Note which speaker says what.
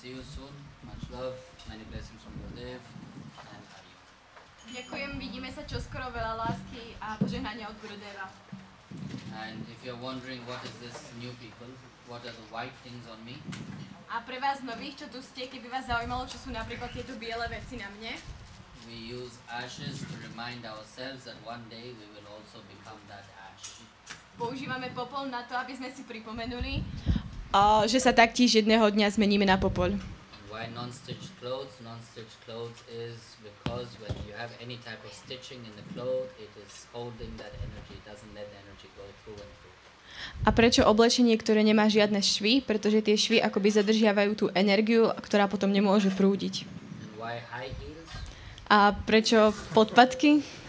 Speaker 1: see you soon. Much love. Many blessings from Gurudev and Hari.
Speaker 2: Ďakujem, vidíme sa čoskoro, veľa lásky a požehnania od Gurudeva.
Speaker 1: And if you're wondering what is this new people, what are the white things on me?
Speaker 2: A pre vás nových, čo tu ste, keby vás zaujímalo, čo sú napríklad tieto biele veci na mne,
Speaker 1: We use ashes to remind ourselves that one day we will also become that ash.
Speaker 2: používame popol na to, aby sme si pripomenuli, že sa taktiež jedného dňa zmeníme na popol.
Speaker 1: Why non-stitched clothes? Non-stitched clothes is because when you have any type of stitching in the cloth, it is holding that energy, it doesn't let the energy go through and through.
Speaker 2: A prečo oblečenie, ktoré nemá žiadne švy? Pretože tie švy akoby zadržiavajú tú energiu, ktorá potom nemôže prúdiť.
Speaker 1: And why high heels?
Speaker 2: A prečo podpatky?